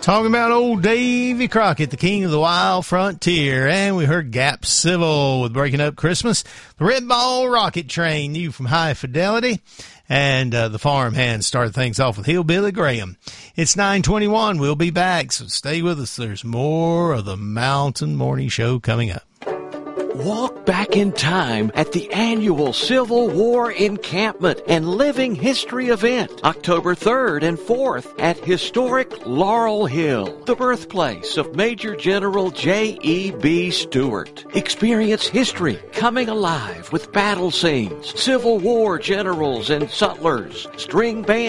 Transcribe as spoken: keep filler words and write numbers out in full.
Talking about old Davy Crockett, the king of the wild frontier. And we heard Gap Civil with Breaking Up Christmas. The Red Ball Rocket Train, new from High Fidelity. And uh, the Farm Hands started things off with Hillbilly Graham. It's nine twenty-one. We'll be back, so stay with us. There's more of the Mountain Morning Show coming up. Walk back in time at the annual Civil War Encampment and Living History event, October third and fourth at historic Laurel Hill, the birthplace of Major General J E B. Stuart. Experience history coming alive with battle scenes, Civil War generals and sutlers, string band